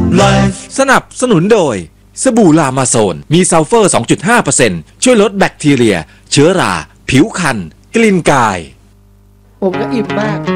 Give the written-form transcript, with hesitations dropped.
สนับสนุนโดยสบู่ลามาโซนมีซัลเฟอร์ 2.5% ช่วยลดแบคทีเรียเชื้อราผิวคันกลิ่นกายผมก็อิ่มมาก